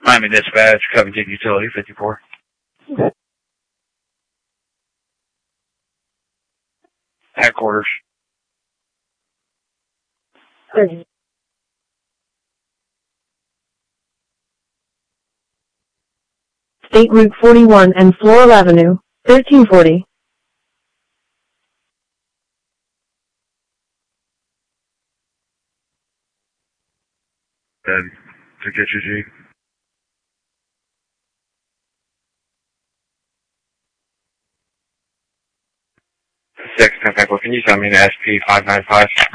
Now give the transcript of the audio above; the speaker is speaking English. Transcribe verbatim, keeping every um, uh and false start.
Miami Dispatch, Covington Utility fifty-four. Headquarters. thirty. State Route forty-one and Floral Avenue, thirteen forty. Dead. To get you, G. Six, contact, can you send me the S P five nine five?